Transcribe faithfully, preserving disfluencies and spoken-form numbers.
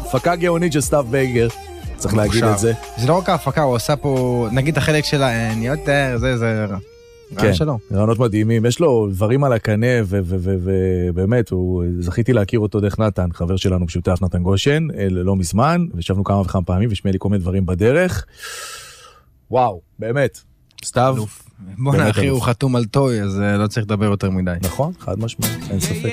הפקה גאונית של סתיו בייגר, צריך להגיד את זה. זה לא רק ההפקה, הוא עושה פה, נגיד החלק שלה, אני יודע, זה, זה... כן, רעיונות מדהימים, יש לו דברים על הקנה, ובאמת, זכיתי להכיר אותו דרך נתן, חבר שלנו משותף, נתן גושן, לא מזמן, וישבנו כמה וכמה פעמים, ושמע לי כל מיני דברים בדרך. וואו, באמת, סתיו. בוא נאחי, הוא חתום על טוי, אז לא צריך לדבר יותר מדי. נכון, חד משמעית, אין ספק.